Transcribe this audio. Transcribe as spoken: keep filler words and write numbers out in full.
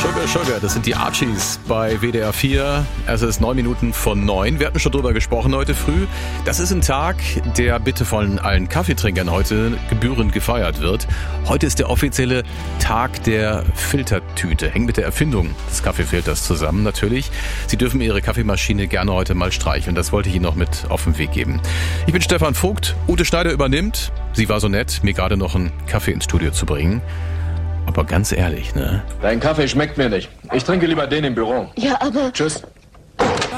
Sugar, Sugar, das sind die Archies bei W D R vier. Es ist neun Minuten von neun. Wir hatten schon drüber gesprochen heute früh. Das ist ein Tag, der bitte von allen Kaffeetrinkern heute gebührend gefeiert wird. Heute ist der offizielle Tag der Filtertüte. Hängt mit der Erfindung des Kaffeefilters zusammen natürlich. Sie dürfen Ihre Kaffeemaschine gerne heute mal streicheln. Das wollte ich Ihnen noch mit auf den Weg geben. Ich bin Stefan Vogt. Ute Schneider übernimmt. Sie war so nett, mir gerade noch einen Kaffee ins Studio zu bringen. Aber ganz ehrlich, ne? Dein Kaffee schmeckt mir nicht. Ich trinke lieber den im Büro. Ja, aber... Tschüss.